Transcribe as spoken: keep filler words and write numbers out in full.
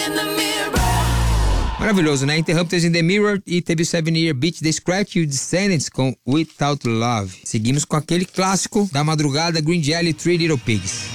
Maravilhoso, né? Interrupters in the Mirror e teve o Seven Year Beat The Scratch e o Descendants com Without Love. Seguimos com aquele clássico da madrugada, Green Jelly, Three Little Pigs.